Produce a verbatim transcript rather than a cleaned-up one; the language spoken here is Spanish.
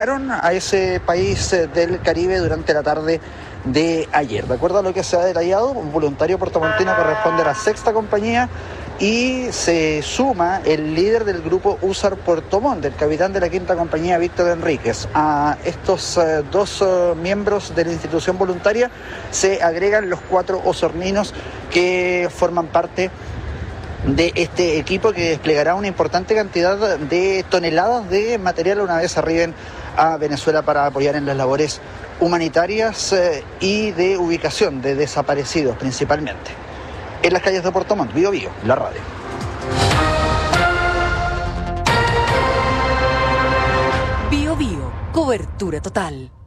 llegaron a ese país del Caribe durante la tarde de ayer. De acuerdo a lo que se ha detallado, un voluntario portamontino corresponde a la sexta compañía y se suma el líder del grupo Húsar Puerto Montt, el capitán de la quinta compañía, Víctor Enríquez. A estos uh, dos uh, miembros de la institución voluntaria se agregan los cuatro osorninos que forman parte de este equipo que desplegará una importante cantidad de toneladas de material una vez arriben a Venezuela para apoyar en las labores humanitarias eh, y de ubicación de desaparecidos principalmente. En las calles de Puerto Montt, Bío Bío, la radio. Bío Bío, cobertura total.